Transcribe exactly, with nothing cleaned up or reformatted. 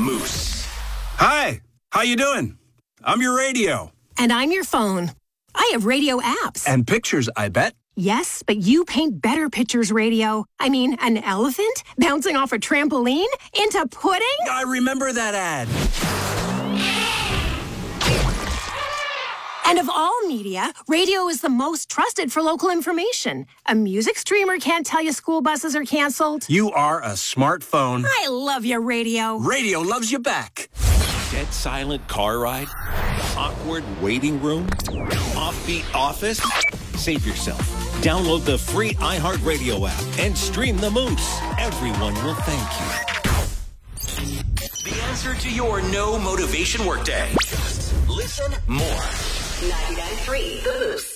Moose. Hi, how you doing? I'm your radio. And I'm your phone. I have radio apps. And pictures, I bet. Yes, but you paint better pictures, radio. I mean, an elephant bouncing off a trampoline into pudding? I remember that ad. And of all media, radio is the most trusted for local information. A music streamer can't tell you school buses are canceled. You are a smartphone. I love your radio. Radio loves you back. Dead silent car ride? Awkward waiting room? Offbeat office? Save yourself. Download the free iHeartRadio app and stream the Moose. Everyone will thank you. The answer to your no motivation workday. Listen more. ninety-nine point three The Moose.